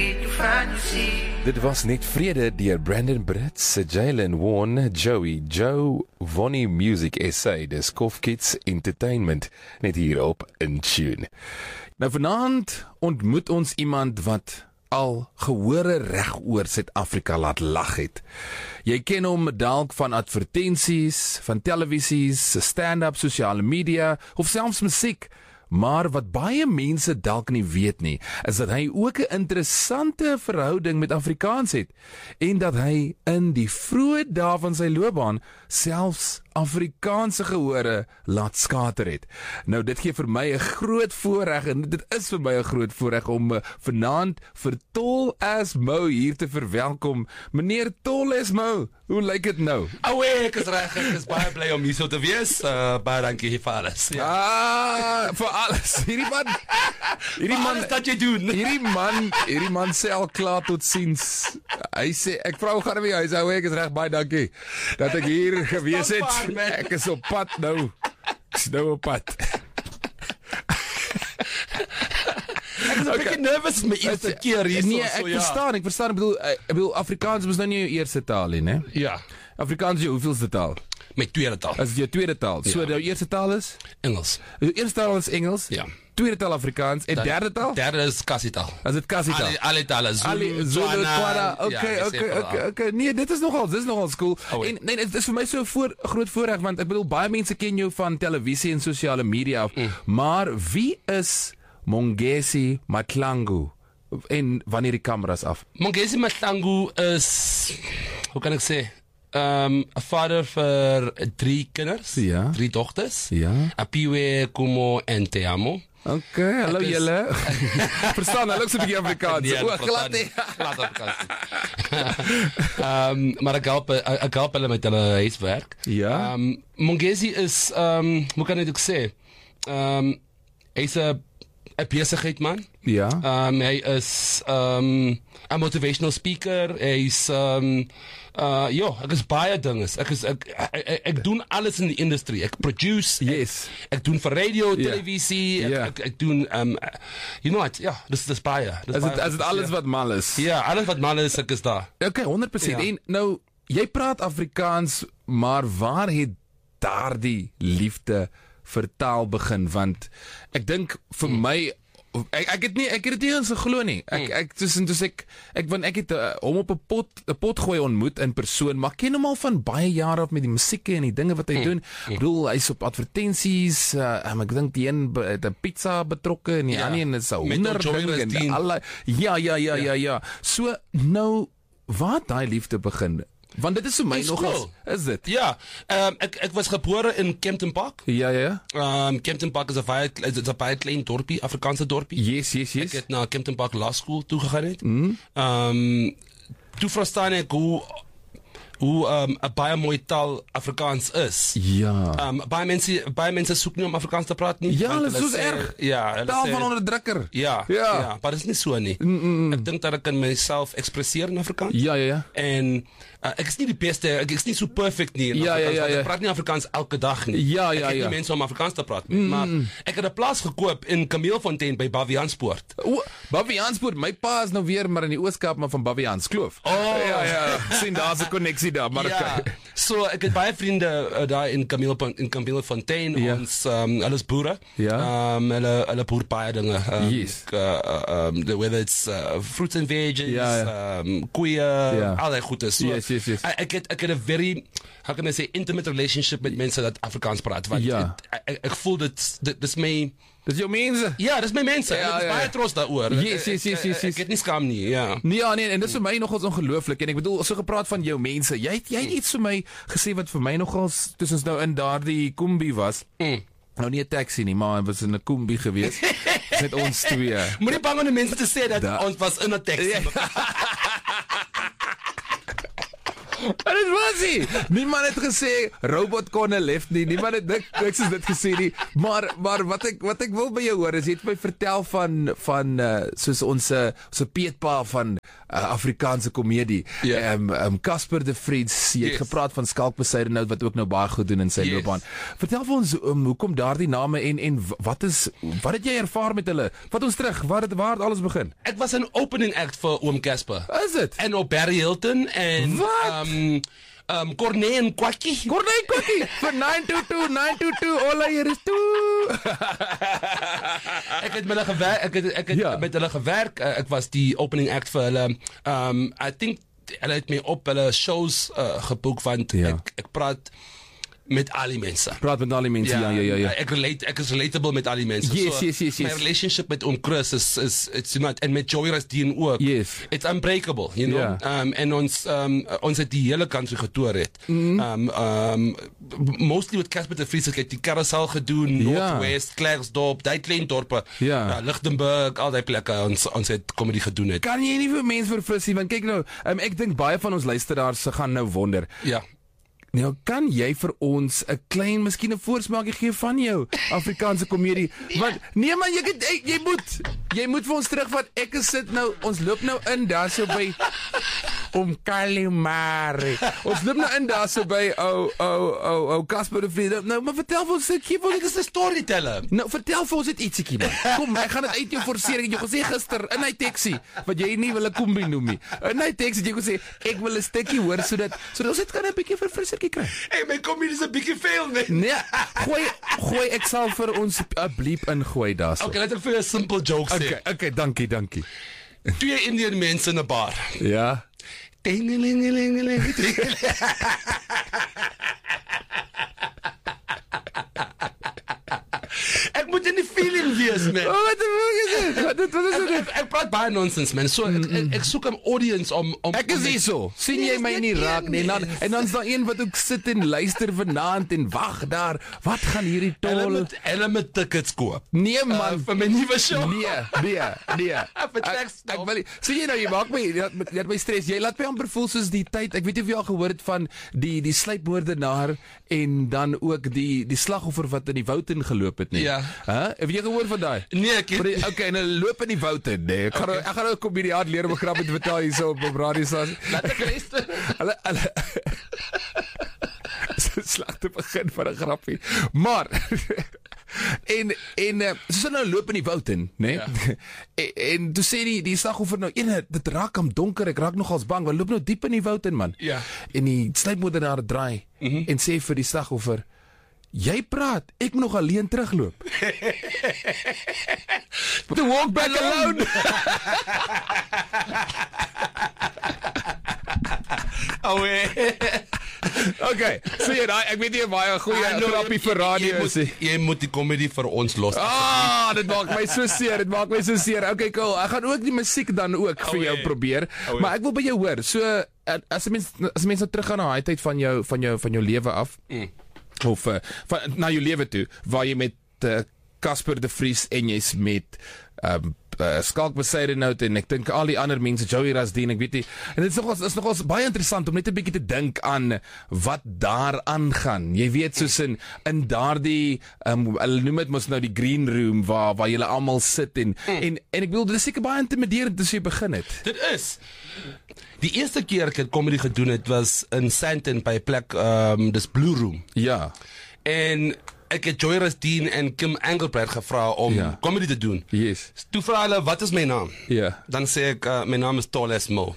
Dit was net vrede deur Brandon Brits, Jalen Warren, Joey, Joe, Vonnie Music SA, dis Kof Kids Entertainment, net hier op In Tune. Nou vanaand ontmoet ons iemand wat al gehore reg oor Suid-Afrika laat lag het. Jy ken hom dalk van advertensies, van televisies, stand-up, sosiale media of selfs musiek. Maar wat baie mense dalk nie weet nie, is dat hy ook 'n interessante verhouding met Afrikaans het en dat hy in die vroeë dae van sy loopbaan selfs Afrikaanse gehore laat skater het. Nou dit gee vir my 'n groot voorreg en dit is vir my 'n groot voorreg om vanaand vir Tol as Mo hier te verwelkom. Meneer Tol as Mo, hoe lyk dit nou? Ek is reg, ek is baie bly om hier so te wees. Baie dankie hier vir alles. Ja. Vir alles. Hierdie man dat jy doen. Hierdie man sê al klaar tot siens. Hy sê ek vra hoe gaan dit met jou? Hy sê ek is reg, baie dankie dat ek hier gewees het. Ek is op pad nou. Ek is nou op pad. Ek is 'n bietjie nervous met my eerste keer hier. Nee, ek verstaan. Ek bedoel Afrikaans is nou nie jou eerste taal nie, né? Ja. Afrikaans is jou hoeveelste taal? My tweede taal. As jou tweede taal. So jou eerste taal is Engels. Jou eerste taal is Engels. Ja. Tweede taal Afrikaans en derde taal? Derde is Kassitaal. As dit Kassitaal. Alle tale. Zulu, Tswana. Okay. Nee, dit is nogal cool. En nee, dit is vir my so groot voorreg want ek bedoel baie mense ken jou van televisie en sosiale media af. Maar wie is Mongezi Mahlangu en wanneer die kameras af? Mongezi Mahlangu is, hoe kan ek sê, 'n vader vir 3 kinders, 3 dogters. Ja. Apiwe, Kumo en Te Amo. Okay, hallo julle. Verstaan, hulle is 'n bietjie Afrikaans. Glad Afrikaans. Maar ek help hulle met hulle huiswerk. Ja. Mongezi is, hoe kan ek dit sê? Hy's 'n besigheid man. Ja. Hy is 'n motivational speaker. Hy's ek is baie dinge. Ek doen alles in die industrie. Ek produce. Yes. Ek doen vir radio, televisie. Ek doen dis baie. As dit alles wat mal is. Ja, alles wat mal is, ek is daar. Okay, 100%. En nou jy praat Afrikaans, maar waar het daardie liefde vir taal begin? Want ek dink vir my ek het dit nie eens geglo nie. Ek het hom op 'n pot gooi ontmoet in persoon, maar ken hom al van baie jare af met die musieke en die dinge wat hy doen. Ek bedoel hy's op advertensies, ek dink die een het 'n pizza betrokke en die ander een is 'n honderd en alle ja. So nou waar daai liefde begin? Want dit is vir my nogal, is dit? Ja, ek was gebore in Kempton Park. Ja. Kempton Park is 'n baie klein dorpie, Afrikaanse dorpie. Yes. Ek het na Kempton Park Law School toe gegaan het. Toe verstaan ek hoe 'n baie mooi taal Afrikaans is. Ja. Baie mense soek nie om Afrikaans te praat nie. Ja, hulle is erg. Ja, taal van onderdrukker. Ja, maar dit is nie so nie. Ek dink dat ek kan myself ekspreseer in Afrikaans. Ja. En ek is nie die beste, ek is nie so perfect nie in Afrikaans, want ek praat nie Afrikaans elke dag nie. Ja. Ek het nie mense om Afrikaans te praat met, maar ek het 'n plaas gekoop in Kameelfontein by Baviaanspoort. Baviaanspoort, my pa is nou weer maar in die Ooskaap, maar van Baviaanskloof. Ja. Sien daar's 'n koneksie daar, maar okay. So ek het baie vriende daar in Kameelfontein, ons hulle is boere. Ja. Hulle boer baie dinge. Yes. Whether it's fruits and veggies, koeie, al die goedes. So, yes. Ek het 'n very, how can I say, intimate relationship met mense dat Afrikaans praat, want ek voel dit is my. Dis jou mense. Ja, dis my mense. Ek is baie trots daaroor. Yes. Ek het nie skaam nie, ja. Nee, en dis vir my nogals ongelooflik en ek bedoel, so gepraat van jou mense. Jy het iets vir my gesê wat vir my nogals tussen ons nou in daardie kombi was. Nou nie 'n taxi nie, maar was in 'n kombi gewees. Net ons twee. Moenie bang om die mense te sê dat ons was in 'n taxi. En dit was nie. Niemand het gesê robot kon 'n lift nie. Niemand het niks soos dit gesê nie. Maar wat ek wil by jou hoor is jy het my vertel van soos ons peetpa van Afrikaanse komedie. Casper de Vries, jy het gepraat van Skalk Besuidenhout wat ook nou baie goed doen in sy loopbaan. Vertel vir ons hoekom daardie name en wat het jy ervaar met hulle? Vat ons terug, waar het alles begin? Ek was 'n opening act vir Oom Casper. Is dit? En op Barry Hilton en Corné en Kwakkie. Voor 922 all hier is toe. Ek het met hulle gewerk. Ek was die opening act vir hulle. I think hulle het my op hulle shows geboek want ek praat met al die mense. Ja. Ek is relatable met al die mense. Yes. My relationship met Oom Chris is en met Joey Rasdien ook. Yes. It's unbreakable, you know. Yeah. En ons het die hele country getoer het. Mostly with Casper de Vries, ek het die Carousel gedoen, Northwest, Klerksdorp, die klein dorpe, Lichtenburg, al die plekke ons het comedy gedoen het. Kan jy nie vir mense verfrissie, want kyk nou, ek dink baie van ons luisteraars gaan nou wonder. Ja. Nou, kan jy vir ons 'n klein, miskien 'n voorsmaakie gee van jou Afrikaanse komedie? Want nee man, jy moet vir ons terugvat. Ek sit nou, ons loop nou in daarso by Om Calimari. Ons loop nou in daarso by ou Casper de Vries. Nou, maar vertel vir ons 'n bietjie, Ek is 'n storyteller. Nou, vertel vir ons net ietsiekie man. Kom, ek gaan dit uit jou forceer. Ek het jou gesê gister in hy taxi, wat jy nie wil 'n kombi noem nie. In hy taxi het jy gesê ek wil 'n stukkie hoor sodat ons dit kan 'n bietjie verfrisser kry. Hey, my comedy is 'n bietjie veel, man. Nee, gooi ek sal vir ons 'n bliep ingooi daarso. Okay, laat ek vir 'n simple joke sê. Okay, dankie. 2 Indian mense in 'n bar. Ja. Dingelingelingeling. Ek moet in die feeling wees, man. Wat is dit? Ek praat baie nonsens, man. So ek soek 'n audience om Ek is hierso. Sien jy my nie raak nie. En dan's daar een wat ook sit en luister vanaand en wag daar. Wat gaan hierdie tol? Hulle met tickets koop. Nee man, vir my nuwe show. Nee. Ek wil sien jy nou jy maak my jy het my stres. Jy laat my amper voel soos die tyd. Ek weet nie of jy al gehoor het van die sluipmoordenaar en dan ook die slagoffer wat in die woud ingeloop het nie. Ja. Heb jy gehoor van daai? Nee, ek het Okay, en hulle loop in die woud in, nee. Ek gaan nou 'n komediant leer om 'n grap te vertel hierso op radiostasie. Laat ek luister. Hulle so slegte begin van 'n grappie. Maar en so nou loop in die woud in, né? En toe sê die slagoffer nou, dit raak hom donker, ek raak nogals bang, want loop nou diep in die woud in, man. Ja. En die sluipmoordenaar draai en sê vir die slagoffer, jy praat, ek moet nog alleen terugloop. To walk back alone. Okay, so ek weet nie baie goeie grappie vir radio is. Jy moet die comedy vir ons los. Dit maak my so seer. Okay, cool. Ek gaan ook die musiek dan ook vir jou probeer. Maar ek wil by jou hoor. So as mens nou teruggaan na daai tyd van jou lewe af. Of na jou lewe toe waar jy met Casper de Vries en jy's met Skalk Besuidenhout en ek dink al die ander mense, Joey Rasdien, ek weet nie. En dit is nogals baie interessant om net 'n bietjie te dink aan wat daar aangaan. Jy weet soos in daardie hulle noem dit mos nou die green room waar julle almal sit en ek bedoel dit is seker baie intimiderend as jy begin het. Dit is. Die eerste keer ek het comedy gedoen het was in Sandton by 'n plek dis Blue Room. Ja. En ek het Joey Rasdien en Kim Engelbrecht gevra om comedy te doen. Yes. Toe vra hulle, wat is my naam? Ja. Dan sê ek, my naam is Tall as Mo.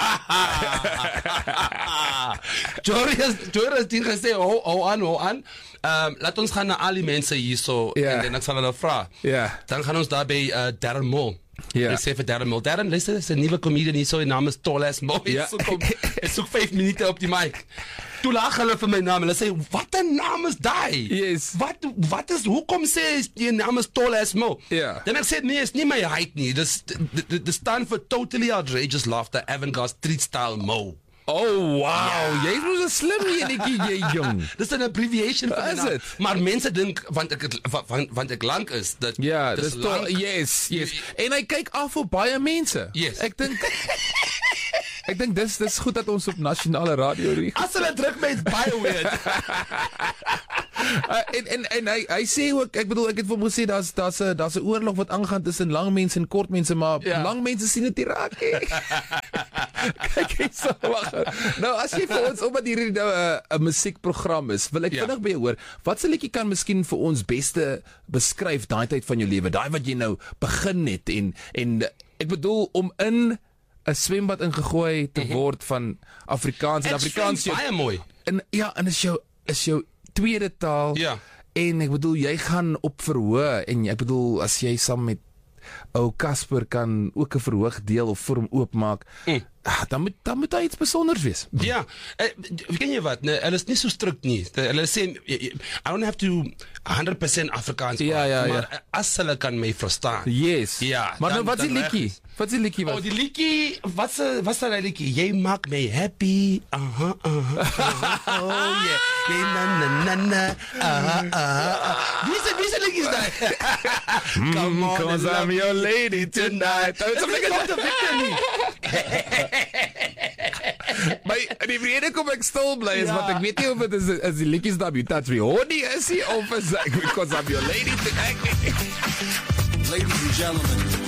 Joey Rasdien gesê, hou aan. Laat ons gaan na al die mense hierso en dan sal hulle vra. Dan gaan ons daar by Darren Moore. Ek sê vir Darren, luister, dis 'n nuwe comedian hierso, sy naam is Tall as Mo. Ek soek 5 minute op die mic. Toe lag hulle vir my naam en hulle sê, wat 'n naam is daai? Yes. Hoekom sê jy naam is Tall as Mo? Ja. Dan ek sê, nee, is nie my height nie. Dis staan vir Totally Outrageous Laughter, Avant-Garde Street Style Mo. Oh, wow. Jy is 'n slim enetjie, jy jong. Dis 'n abbreviation vir my naam. It? Maar mense dink want ek lank is dat dis lank. Yes. En hy kyk af op baie mense. Yes. Ek dink Ek dink dis goed dat ons op nasionale radio rie. As hulle druk met baie weird. En hy sê ook, ek bedoel ek het vir hom gesê daar's 'n oorlog wat aangaan tussen lang mense en kort mense, maar lang mense sien dit nie raak nie. Kyk hy so wag. Nou as jy vir ons omdat hierdie nou 'n musiekprogram is, wil ek vinnig by jou hoor, watse liedjie kan miskien vir ons beste beskryf daai tyd van jou lewe, daai wat jy nou begin het en ek bedoel om in 'n swembad ingegooi te word van Afrikaans en Afrikaans baie mooi. En is jou tweede taal. Ja. En ek bedoel jy gaan op verhoog en ek bedoel as jy saam met ou Casper kan ook 'n verhoog deel of vir hom oopmaak, dan moet hy iets besonders wees. Ja, ken jy wat? Nee, hulle is nie so strik nie. Hulle sê I don't have to 100% Afrikaans praat, maar as hulle kan my verstaan. Yes. Ja. Maar nou wat is die liedjie? Wat is die liedjie wat? Oh, die liedjie, wat is daai liedjie? Jy maak my happy. Oh yeah. Jy na. Wie se liedjie is daai? Come on, 'cause I'm your lady tonight. Dit is net te Victor nie. Maar die rede kom ek stil bly is want ek weet nie of dit is die liedjies daar by Touch Me Honey is of is because I'm your lady tonight. Ladies and gentlemen,